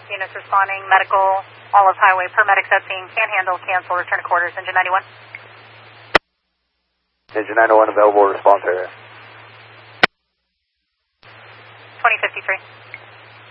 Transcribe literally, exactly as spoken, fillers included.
Units responding, medical, Olive Highway, paramedics at scene, can't handle, cancel, return to quarters, engine ninety-one. Engine ninety-one available response area. twenty fifty-three.